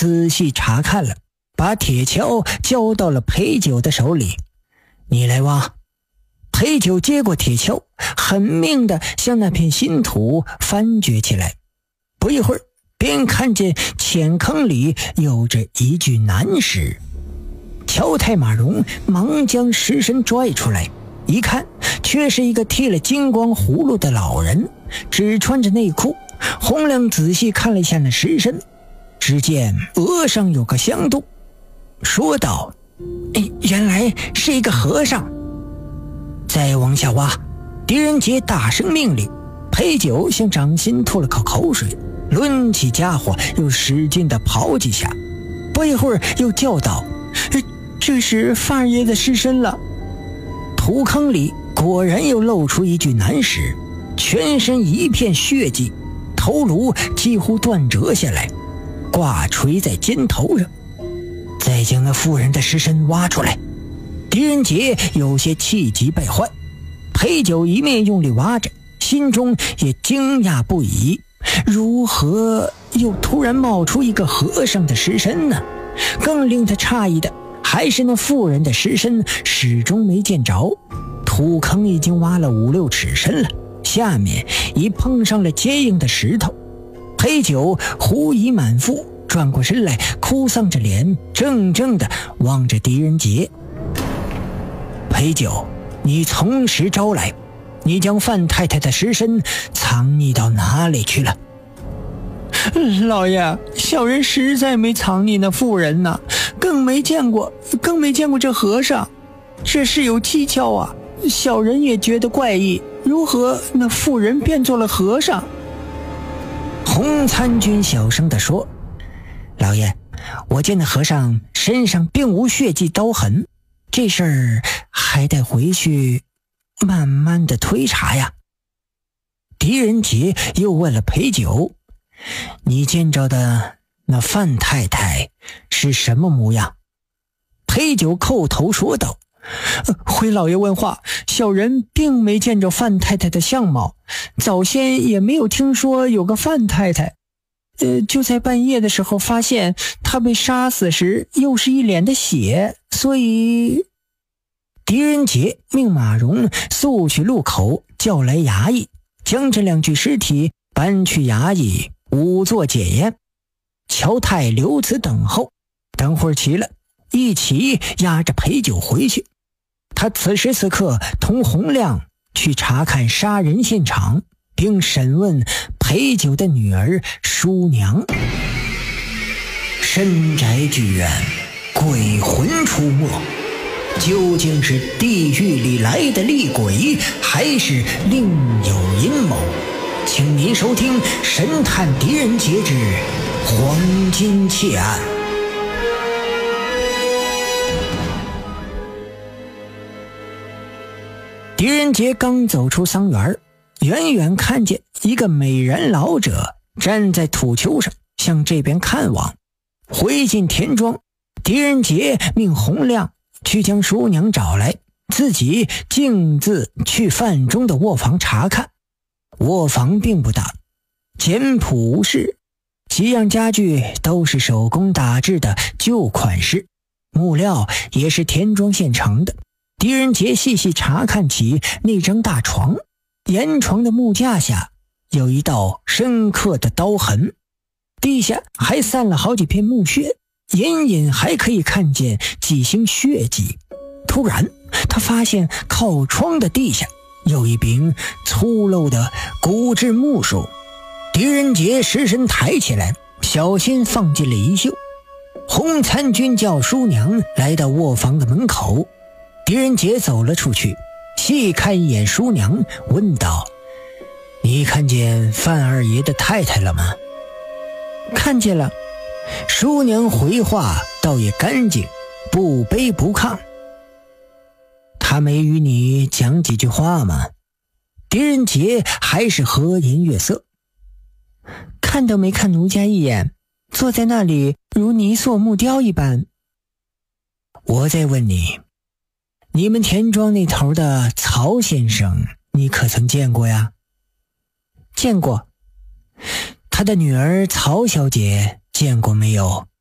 仔细查看了，把铁锹交到了裴九的手里。你来挖。裴九接过铁锹，狠命地向那片新土翻掘起来。不一会儿，便看见浅坑里有着一具男尸。乔太马荣忙将尸身拽出来，一看却是一个剃了金光葫芦的老人，只穿着内裤。洪亮仔细看了一下那尸身，只见额上有个香洞，说道：原来是一个和尚。再往下挖，狄仁杰大声命令。裴九向掌心吐了口水，抡起家伙又使劲地刨几下，不一会儿又叫道：这是范二爷的尸身了。土坑里果然又露出一具男尸，全身一片血迹，头颅几乎断折下来，挂垂在肩头上。再将那妇人的尸身挖出来。狄仁杰有些气急败坏，裴九一面用力挖着，心中也惊讶不已，如何又突然冒出一个和尚的尸身呢？更令他诧异的还是那妇人的尸身始终没见着。土坑已经挖了5-6尺深了，下面已碰上了坚硬的石头。裴九狐疑满腹，转过身来，哭丧着脸，怔怔地望着狄仁杰。裴九，你从实招来，你将范太太的尸身藏匿到哪里去了？ 老爷，小人实在没藏匿那妇人呢，更没见过这和尚，这事有蹊跷啊！小人也觉得怪异，如何那妇人变做了和尚？ 洪参军小声地说：老爷，我见那和尚身上并无血迹刀痕，这事儿还得回去慢慢的推查呀。狄仁杰又问了裴九：你见着的那范太太是什么模样？裴九叩头说道： 回老爷问话，小人并没见着范太太的相貌，早先也没有听说有个范太太。就在半夜的时候发现她被杀死时又是一脸的血，所以…… 狄仁杰命马荣速去路口叫来衙役，将这2具尸体搬去衙役仵作检验。乔太留此等候，等会儿齐了，一起押着裴九回去。他此时此刻同洪亮去查看杀人现场，并审问裴九的女儿叔娘。深宅剧院，鬼魂出没，究竟是地狱里来的厉鬼，还是另有阴谋？请您收听《神探狄仁杰之黄金窃案》。狄仁杰刚走出桑园，远远看见一个美髯老者站在土丘上，向这边看望。回进田庄，狄仁杰命洪亮去将叔娘找来，自己径自去范中的卧房查看。卧房并不大，简朴无事，几样家具都是手工打制的旧款式，木料也是田庄现成的。狄仁杰细细查看起那张大床，沿床的木架下有一道深刻的刀痕，地下还散了好几片木屑，隐隐还可以看见几星血迹。突然他发现靠窗的地下有一柄粗陋的骨质木梳，狄仁杰失身抬起来，小心放进了衣袖。洪参军叫叔娘来到卧房的门口，狄仁杰走了出去，细看一眼叔娘，问道：你看见范二爷的太太了吗？ 看见了。 叔娘回话倒也干净，不卑不亢。他没与你讲几句话吗？狄仁杰还是和颜悦色。 看都没看奴家一眼，坐在那里如泥塑木雕一般。 我再问你，你们田庄那头的曹先生你可曾见过呀？ 见过。 他的女儿曹小姐见过没有？